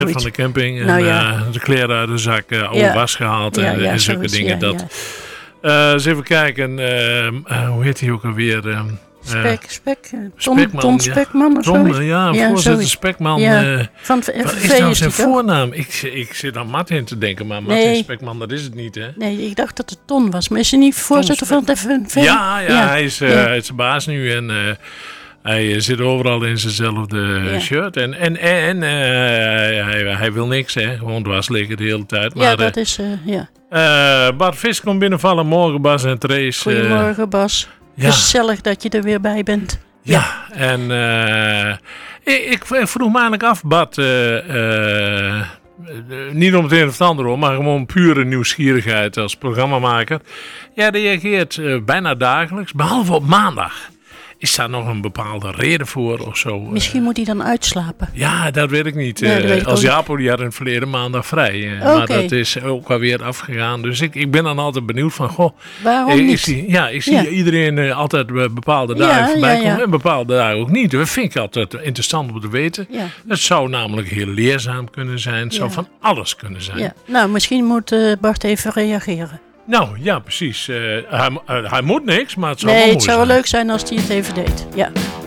van de camping. En Nou de kleren uit de zak, oude was gehaald en zulke dingen. Eens even kijken. Hoe heet hij ook alweer? Tom Spekman of zo? Voorzitter Spekman. Van is nou zijn voornaam? Ik zit aan Martin te denken, maar Martin Spekman, dat is het niet, hè? Nee, ik dacht dat het Ton was. Maar is hij niet voorzitter van het FNV? Ja, hij is zijn baas nu en hij zit overal in zijnzelfde shirt. En hij wil niks, hè? Gewoon dwars liggen de hele tijd. Maar, dat is, Bart Vis komt binnenvallen. Morgen Bas en Trace. Goedemorgen Bas. Gezellig dat je er weer bij bent. Ja, en ik vroeg me eigenlijk af, Bart, niet om het een of het ander, maar gewoon pure nieuwsgierigheid als programmamaker. Jij reageert bijna dagelijks, behalve op maandag. Is daar nog een bepaalde reden voor of zo? Misschien moet hij dan uitslapen. Ja, dat weet ik niet. Als Japo, die had in het verleden maandag vrij. Maar dat is ook alweer afgegaan. Dus ik ben dan altijd benieuwd van, waarom niet? Ik zie iedereen altijd bepaalde dagen voorbij komen en bepaalde dagen ook niet. Dat vind ik altijd interessant om te weten. Ja. Het zou namelijk heel leerzaam kunnen zijn. Het zou van alles kunnen zijn. Ja. Nou, misschien moet Bart even reageren. Nou, ja, precies. Hij moet niks, maar het zou wel mooi zijn. Het zou wel leuk zijn als hij het even deed. Ja.